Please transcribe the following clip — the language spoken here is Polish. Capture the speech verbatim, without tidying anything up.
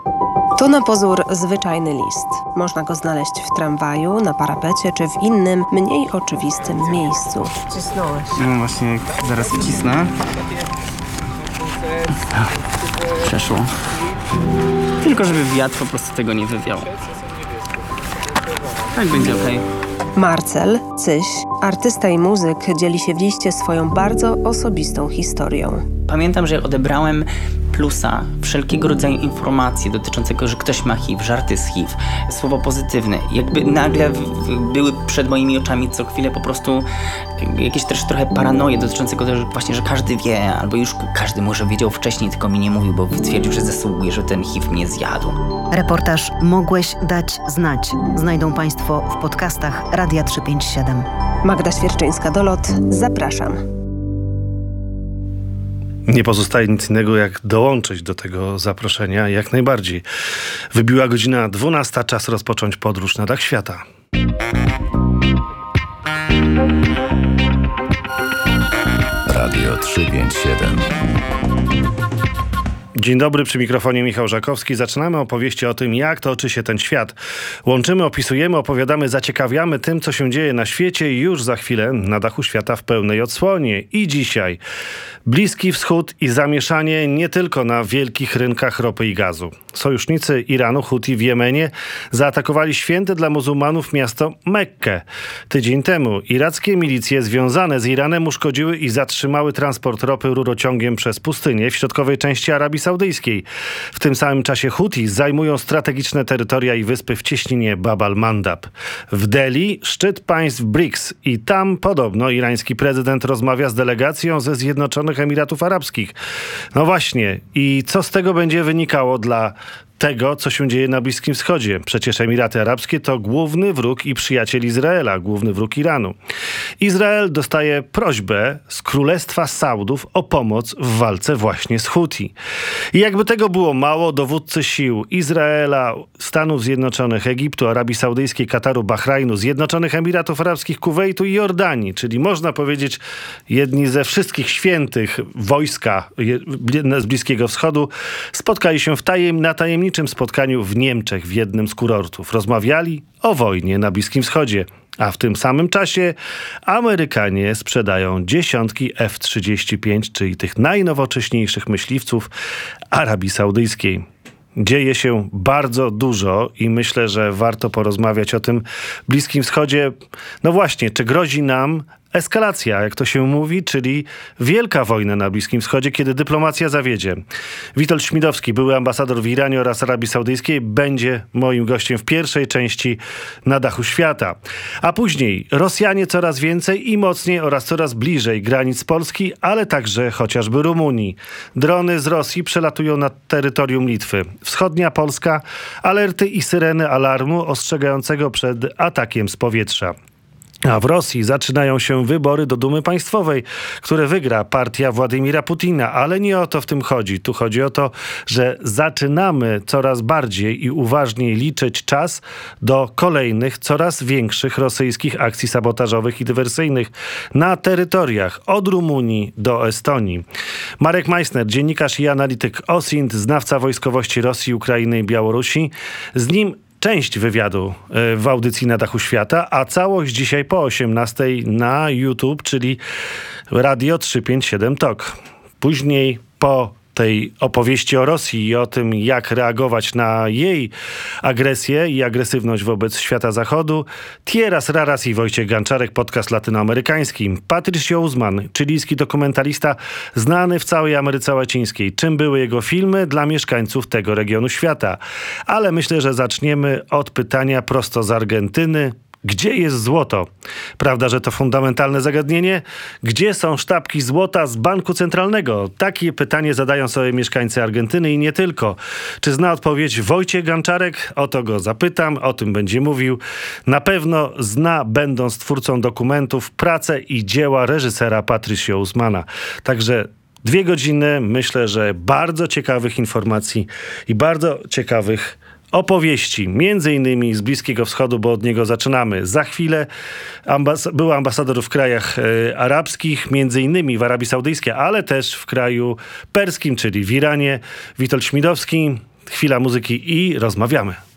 To na pozór zwyczajny list. Można go znaleźć w tramwaju, na parapecie czy w innym, mniej oczywistym miejscu. Wcisnąłeś. No właśnie, zaraz wcisnę. Przeszło. Tylko żeby wiatr po prostu tego nie wywiał. Tak będzie okej. Marcel, Cyś, artysta i muzyk, dzieli się w liście swoją bardzo osobistą historią. Pamiętam, że jak odebrałem plusa, wszelkiego rodzaju informacje dotyczącego, że ktoś ma H I V, żarty z H I V, słowo pozytywne, jakby nagle w, w, były przed moimi oczami co chwilę po prostu jakieś też trochę paranoje dotyczącego tego, że właśnie, że każdy wie, albo już każdy może wiedział wcześniej, tylko mi nie mówił, bo stwierdził, że zasługuje, że ten H I V mnie zjadł. Reportaż Mogłeś dać znać znajdą Państwo w podcastach Radia trzysta pięćdziesiąt siedem. Magda Świerczyńska-Dolot, zapraszam. Nie pozostaje nic innego, jak dołączyć do tego zaproszenia jak najbardziej. Wybiła godzina dwunasta, czas rozpocząć podróż na dach świata. Radio trzysta pięćdziesiąt siedem. Dzień dobry, przy mikrofonie Michał Żakowski. Zaczynamy opowieści o tym, jak toczy się ten świat. Łączymy, opisujemy, opowiadamy, zaciekawiamy tym, co się dzieje na świecie i już za chwilę na dachu świata w pełnej odsłonie. I dzisiaj Bliski Wschód i zamieszanie nie tylko na wielkich rynkach ropy i gazu. Sojusznicy Iranu, Huti w Jemenie, zaatakowali święte dla muzułmanów miasto Mekkę. Tydzień temu irackie milicje związane z Iranem uszkodziły i zatrzymały transport ropy rurociągiem przez pustynię w środkowej części Arabii Saudyjskiej. W tym samym czasie Huti zajmują strategiczne terytoria i wyspy w cieśninie Bab al-Mandab. W Delhi szczyt państw B R I C S i tam podobno irański prezydent rozmawia z delegacją ze Zjednoczonych Emiratów Arabskich. No właśnie, i co z tego będzie wynikało dla tego, co się dzieje na Bliskim Wschodzie? Przecież Emiraty Arabskie to główny wróg i przyjaciel Izraela, główny wróg Iranu. Izrael dostaje prośbę z Królestwa Saudów o pomoc w walce właśnie z Huti. I jakby tego było mało, dowódcy sił Izraela, Stanów Zjednoczonych, Egiptu, Arabii Saudyjskiej, Kataru, Bahrajnu, Zjednoczonych Emiratów Arabskich, Kuwejtu i Jordanii, czyli można powiedzieć jedni ze wszystkich świętych wojska z Bliskiego Wschodu, spotkali się w tajem, na tajemniczym spotkaniu w Niemczech w jednym z kurortów. Rozmawiali o wojnie na Bliskim Wschodzie. A w tym samym czasie Amerykanie sprzedają dziesiątki F trzydzieści pięć, czyli tych najnowocześniejszych myśliwców Arabii Saudyjskiej. Dzieje się bardzo dużo i myślę, że warto porozmawiać o tym Bliskim Wschodzie. No właśnie, czy grozi nam eskalacja, jak to się mówi, czyli wielka wojna na Bliskim Wschodzie, kiedy dyplomacja zawiedzie. Witold Śmidowski, były ambasador w Iranie oraz Arabii Saudyjskiej, będzie moim gościem w pierwszej części Na dachu świata. A później Rosjanie coraz więcej i mocniej oraz coraz bliżej granic Polski, ale także chociażby Rumunii. Drony z Rosji przelatują nad terytorium Litwy. Wschodnia Polska, alerty i syreny alarmu ostrzegającego przed atakiem z powietrza. A w Rosji zaczynają się wybory do Dumy Państwowej, które wygra partia Władimira Putina, ale nie o to w tym chodzi. Tu chodzi o to, że zaczynamy coraz bardziej i uważniej liczyć czas do kolejnych, coraz większych rosyjskich akcji sabotażowych i dywersyjnych na terytoriach od Rumunii do Estonii. Marek Meissner, dziennikarz i analityk O S I N T, znawca wojskowości Rosji, Ukrainy i Białorusi. Z nim część wywiadu w audycji Na dachu świata, a całość dzisiaj po osiemnastej na YouTube, czyli Radio trzysta pięćdziesiąt siedem Talk. Później po tej opowieści o Rosji i o tym, jak reagować na jej agresję i agresywność wobec świata zachodu, Tieras Raras i Wojciech Ganczarek, podcast latynoamerykański. Patricio Uzman, chilijski dokumentalista znany w całej Ameryce Łacińskiej. Czym były jego filmy dla mieszkańców tego regionu świata? Ale myślę, że zaczniemy od pytania prosto z Argentyny. Gdzie jest złoto? Prawda, że to fundamentalne zagadnienie? Gdzie są sztabki złota z Banku Centralnego? Takie pytanie zadają sobie mieszkańcy Argentyny i nie tylko. Czy zna odpowiedź Wojciech Ganczarek? O to go zapytam, o tym będzie mówił. Na pewno zna, będąc twórcą dokumentów, pracę i dzieła reżysera Patricio Uzmana. Także dwie godziny, myślę, że bardzo ciekawych informacji i bardzo ciekawych opowieści, między innymi z Bliskiego Wschodu, bo od niego zaczynamy. Za chwilę ambas- był ambasador w krajach e, arabskich, między innymi w Arabii Saudyjskiej, ale też w kraju perskim, czyli w Iranie. Witold Śmidowski, chwila muzyki i rozmawiamy.